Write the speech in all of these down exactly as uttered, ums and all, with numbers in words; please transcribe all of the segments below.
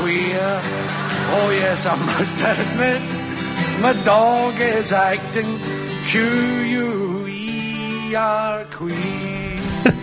queer. Oh yes, I must admit, my dog is acting Q U E R queer.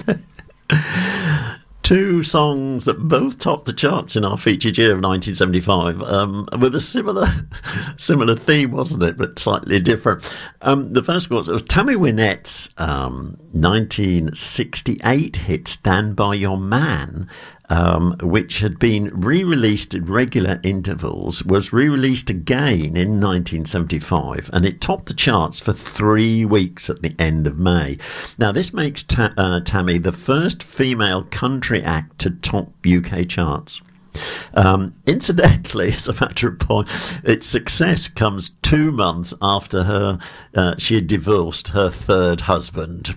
Two songs that both topped the charts in our featured year of nineteen seventy-five, um, with a similar similar theme, wasn't it? But slightly different. Um, the first was, was Tammy Wynette's um, nineteen sixty-eight hit "Stand By Your Man," um, which had been re-released at regular intervals, was re-released again in nineteen seventy-five, and it topped the charts for three weeks at the end of May. Now, this makes ta- uh, Tammy the first female country act to top U K charts. Um, incidentally, as a matter of point, its success comes two months after her uh, she had divorced her third husband.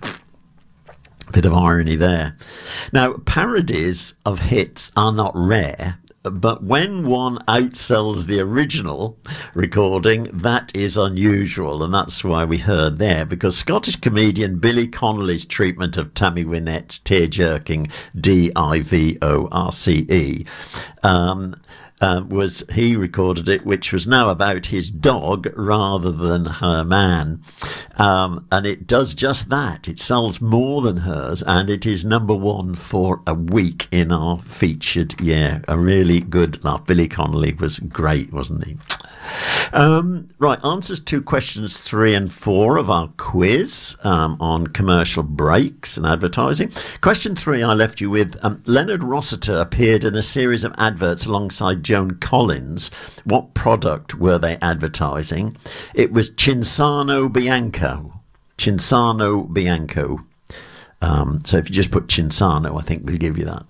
Bit of irony there. Now, parodies of hits are not rare, but when one outsells the original recording, that is unusual, and that's why we heard there, because Scottish comedian Billy Connolly's treatment of Tammy Wynette's tear-jerking D I V O R C E um, uh, was, he recorded it, which was now about his dog rather than her man. Um, and it does just that. It sells more than hers, and it is number one for a week in our featured year. A really good laugh. Billy Connolly was great, wasn't he? Um, right, answers to questions three and four of our quiz um, on commercial breaks and advertising. Question three, I left you with um, Leonard Rossiter appeared in a series of adverts alongside Joan Collins. What product were they advertising? It was Cinzano Bianco. Cinzano Bianco. Um, so if you just put Cinzano, I think we'll give you that.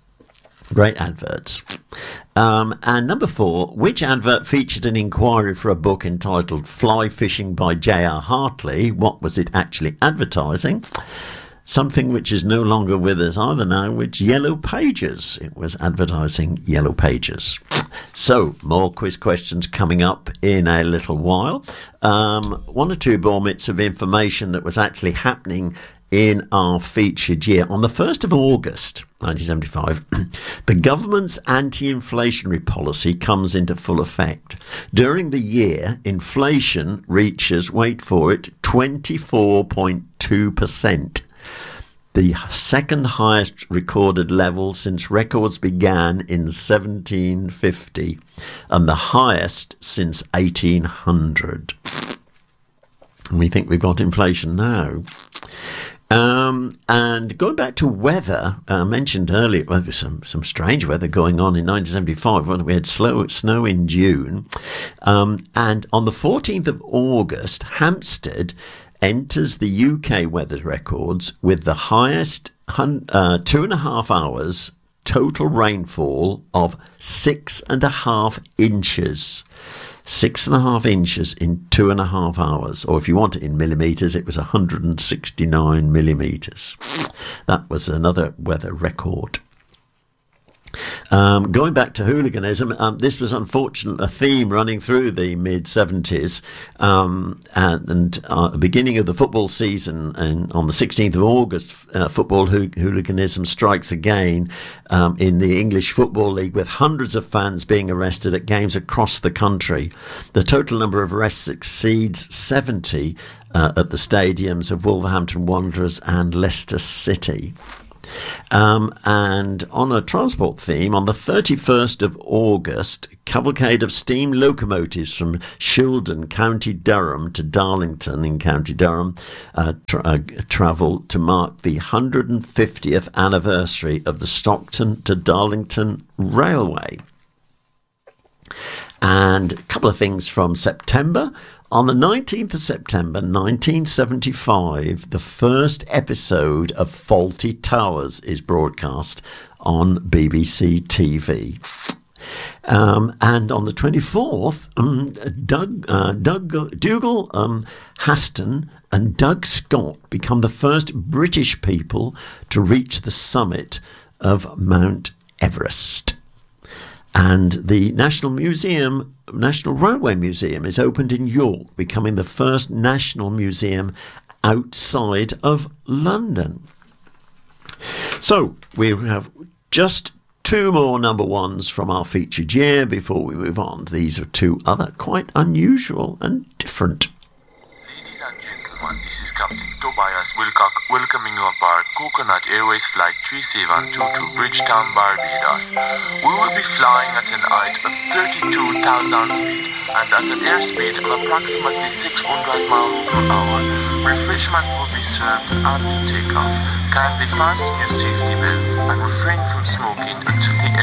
Great adverts. Um, and number four, which advert featured an inquiry for a book entitled Fly Fishing by J R Hartley? What was it actually advertising? Something which is no longer with us either now, which Yellow Pages. It was advertising Yellow Pages. So, more quiz questions coming up in a little while. Um, one or two more bits of information that was actually happening in our featured year. On the first of August nineteen seventy-five, the government's anti-inflationary policy comes into full effect. During the year, inflation reaches, wait for it, twenty-four point two percent. The second highest recorded level since records began in seventeen fifty, and the highest since eighteen hundred. And we think we've got inflation now. Um, and going back to weather, I uh, mentioned earlier, well, there was some, some strange weather going on in nineteen seventy-five when we had slow, snow in June. Um, and on the fourteenth of August, Hampstead enters the U K weather records with the highest uh, two and a half hours total rainfall of six and a half inches. Six and a half inches in two and a half hours, or if you want it in millimetres, it was one hundred sixty-nine millimetres. That was another weather record. Um, going back to hooliganism, um, this was unfortunately a theme running through the mid-seventies, um, and, and uh, the beginning of the football season, and on the sixteenth of August, uh, football ho- hooliganism strikes again um, in the English Football League, with hundreds of fans being arrested at games across the country. The total number of arrests exceeds seventy uh, at the stadiums of Wolverhampton Wanderers and Leicester City. Um, and on a transport theme, on the thirty-first of August, cavalcade of steam locomotives from Shildon, County Durham, to Darlington in County Durham uh, tra- uh, travelled to mark the one hundred fiftieth anniversary of the Stockton to Darlington Railway. And a couple of things from September. On the nineteenth of September nineteen seventy-five, the first episode of Fawlty Towers is broadcast on B B C T V. Um, and on the twenty-fourth, um, Doug, uh, Doug Dougal um, Haston and Doug Scott become the first British people to reach the summit of Mount Everest. And the National Museum, National Railway Museum, is opened in York, becoming the first national museum outside of London. So we have just two more number ones from our featured year before we move on. These are two other quite unusual and different. Ladies and gentlemen, this is Captain Tobias Wilcock welcoming you aboard Coconut Airways Flight three seven two to Bridgetown, Barbados. We will be flying at an height of thirty-two thousand feet and at an airspeed of approximately six hundred miles per hour. Refreshment will be served after takeoff. Kindly fasten your safety belts and refrain from smoking until the